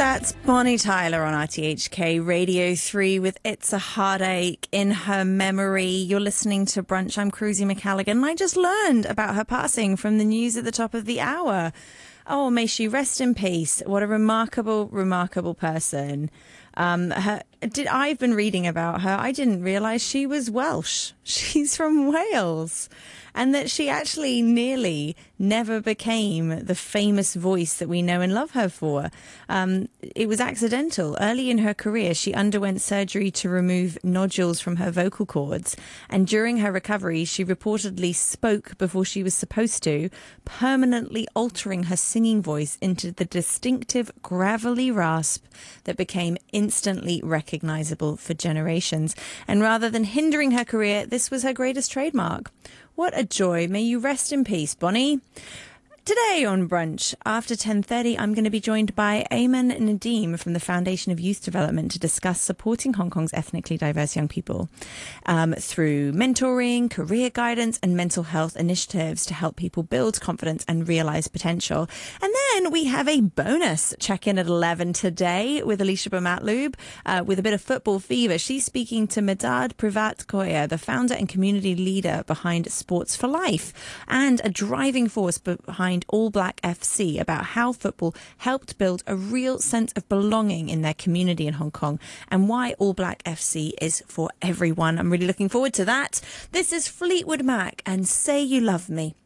That's Bonnie Tyler on RTHK Radio 3 with It's a Heartache in her memory. You're listening to Brunch. I'm Cruzy McCalligan, and I just learned about her passing from the news at the top of the hour. May she rest in peace. What a remarkable, remarkable person. I've been reading about her. I didn't realise she was Welsh. She's from Wales. And that she actually nearly never became the famous voice that we know and love her for. It was accidental. Early in her career, she underwent surgery to remove nodules from her vocal cords. And during her recovery, she reportedly spoke before she was supposed to, permanently altering her singing voice into the distinctive gravelly rasp that became instantly recognisable for generations. And rather than hindering her career, this was her greatest trademark. What a joy. May you rest in peace, Bonnie. Today on Brunch, after 10:30, I'm going to be joined by Ayman Nadeem from the Foundation of Youth Development to discuss supporting Hong Kong's ethnically diverse young people through mentoring, career guidance and mental health initiatives to help people build confidence and realise potential. And then we have a bonus check-in at 11 today with Alicia Bermatloub with a bit of football fever. She's speaking to Medad Privat Koya, the founder and community leader behind Sports for Life and a driving force behind All Black FC, about how football helped build a real sense of belonging in their community in Hong Kong and why All Black FC is for everyone. I'm really looking forward to that. This is Fleetwood Mac and Say You Love Me.